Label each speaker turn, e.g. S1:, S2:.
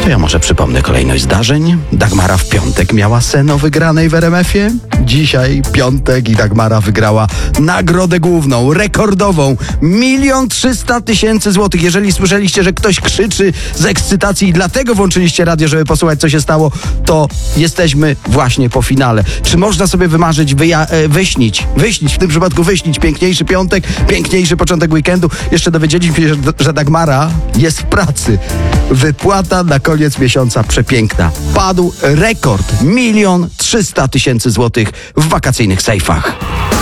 S1: To ja może przypomnę kolejność zdarzeń. Dagmara w piątek miała seno wygranej w RMF-ie. Dzisiaj piątek i Dagmara wygrała nagrodę główną, rekordową, 1 300 000 złotych. Jeżeli słyszeliście, że ktoś krzyczy z ekscytacji i dlatego włączyliście radio, żeby posłuchać, co się stało, to jesteśmy właśnie po finale. Czy można sobie wymarzyć, wyśnić, w tym przypadku wyśnić piękniejszy piątek, piękniejszy początek weekendu? Jeszcze dowiedzieliśmy się, że Dagmara jest w pracy. Wypłata na koniec miesiąca przepiękna. Padł rekord, 1 300 000 złotych w wakacyjnych sejfach.